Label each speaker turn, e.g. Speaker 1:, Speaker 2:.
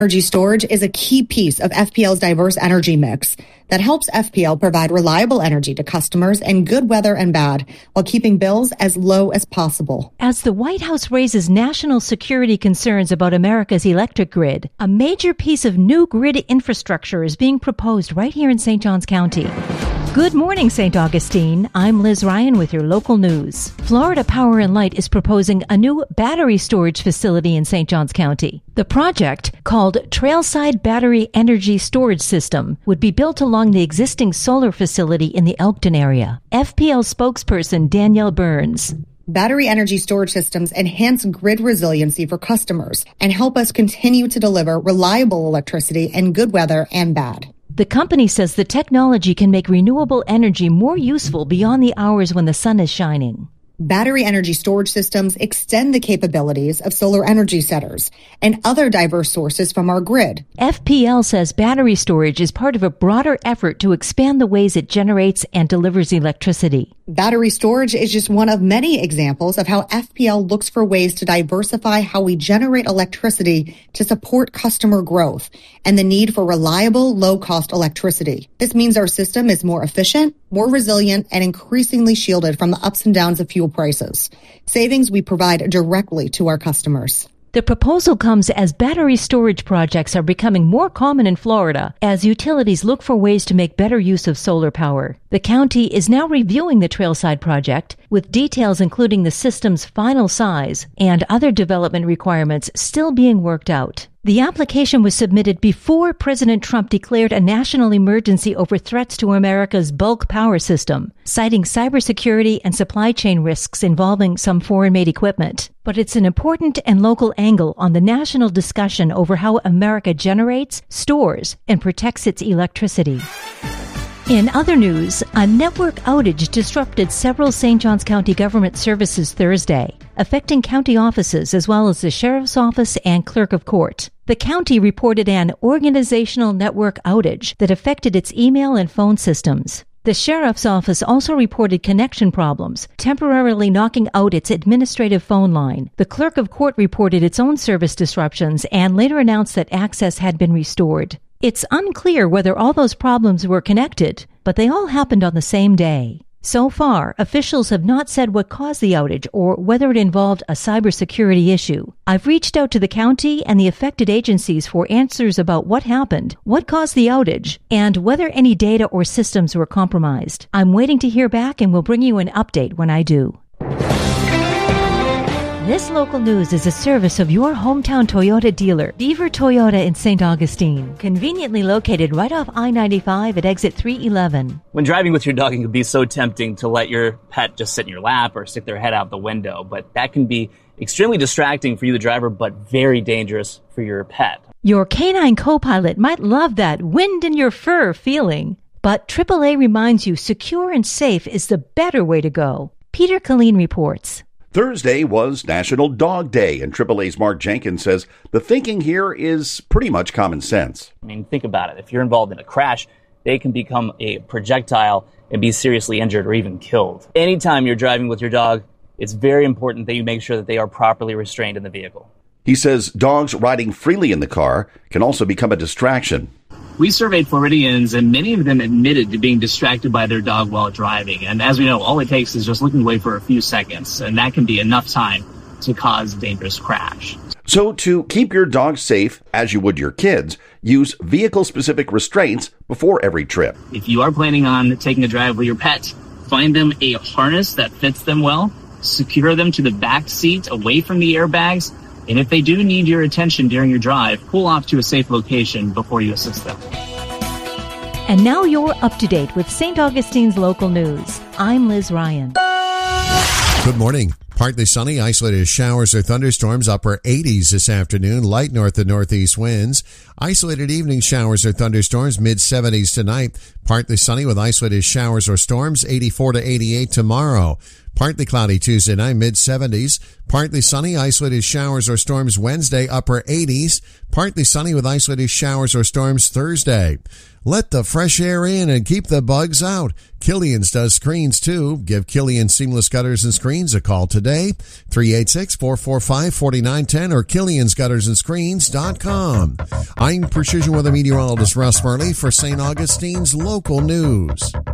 Speaker 1: Energy storage is a key piece of FPL's diverse energy mix that helps FPL provide reliable energy to customers in good weather and bad while keeping bills as low as possible.
Speaker 2: As the White House raises national security concerns about America's electric grid, a major piece of new grid infrastructure is being proposed right here in St. Johns County. Good morning, St. Augustine. I'm Liz Ryan with your local news. Florida Power and Light is proposing a new battery storage facility in St. Johns County. The project, called Trailside Battery Energy Storage System, would be built along the existing solar facility in the Elkton area. FPL spokesperson Danielle Burns.
Speaker 1: Battery energy storage systems enhance grid resiliency for customers and help us continue to deliver reliable electricity in good weather and bad.
Speaker 2: The company says the technology can make renewable energy more useful beyond the hours when the sun is shining.
Speaker 1: Battery energy storage systems extend the capabilities of solar energy setters and other diverse sources from our grid.
Speaker 2: FPL says battery storage is part of a broader effort to expand the ways it generates and delivers electricity.
Speaker 1: Battery storage is just one of many examples of how FPL looks for ways to diversify how we generate electricity to support customer growth and the need for reliable, low-cost electricity. This means our system is more efficient, more resilient, and increasingly shielded from the ups and downs of fuel prices. Savings we provide directly to our customers.
Speaker 2: The proposal comes as battery storage projects are becoming more common in Florida as utilities look for ways to make better use of solar power. The county is now reviewing the Trailside project, with details including the system's final size and other development requirements still being worked out. The application was submitted before President Trump declared a national emergency over threats to America's bulk power system, citing cybersecurity and supply chain risks involving some foreign-made equipment. But it's an important and local angle on the national discussion over how America generates, stores, and protects its electricity. In other news, a network outage disrupted several St. Johns County government services Thursday, affecting county offices as well as the sheriff's office and clerk of court. The county reported an organizational network outage that affected its email and phone systems. The sheriff's office also reported connection problems, temporarily knocking out its administrative phone line. The clerk of court reported its own service disruptions and later announced that access had been restored. It's unclear whether all those problems were connected, but they all happened on the same day. So far, officials have not said what caused the outage or whether it involved a cybersecurity issue. I've reached out to the county and the affected agencies for answers about what happened, what caused the outage, and whether any data or systems were compromised. I'm waiting to hear back and will bring you an update when I do. This local news is a service of your hometown Toyota dealer, Beaver Toyota in St. Augustine, conveniently located right off I-95 at exit 311.
Speaker 3: When driving with your dog, it can be so tempting to let your pet just sit in your lap or stick their head out the window, but that can be extremely distracting for you, the driver, but very dangerous for your pet.
Speaker 2: Your canine co-pilot might love that wind in your fur feeling, but AAA reminds you secure and safe is the better way to go. Peter Killeen reports.
Speaker 4: Thursday was National Dog Day, and AAA's Mark Jenkins says the thinking here is pretty much common sense.
Speaker 3: I mean, think about it. If you're involved in a crash, they can become a projectile and be seriously injured or even killed. Anytime you're driving with your dog, it's very important that you make sure that they are properly restrained in the vehicle.
Speaker 4: He says dogs riding freely in the car can also become a distraction.
Speaker 5: We surveyed Floridians, and many of them admitted to being distracted by their dog while driving. And as we know, all it takes is just looking away for a few seconds, and that can be enough time to cause a dangerous crash.
Speaker 4: So to keep your dog safe, as you would your kids, use vehicle-specific restraints before every trip.
Speaker 5: If you are planning on taking a drive with your pet, find them a harness that fits them well, secure them to the back seat away from the airbags, and if they do need your attention during your drive, pull off to a safe location before you assist them.
Speaker 2: And now you're up to date with St. Augustine's local news. I'm Liz Ryan.
Speaker 6: Good morning. Partly sunny, isolated showers or thunderstorms, upper 80s this afternoon, light north to northeast winds. Isolated evening showers or thunderstorms, mid 70s tonight. Partly sunny with isolated showers or storms, 84 to 88 tomorrow. Partly cloudy Tuesday night, mid-70s. Partly sunny, isolated showers or storms Wednesday, upper 80s. Partly sunny with isolated showers or storms Thursday. Let the fresh air in and keep the bugs out. Killian's does screens too. Give Killian Seamless Gutters and Screens a call today. 386-445-4910 or Killian'sGuttersandScreens.com. I'm Precision Weather Meteorologist Russ Murley for St. Augustine's Local News.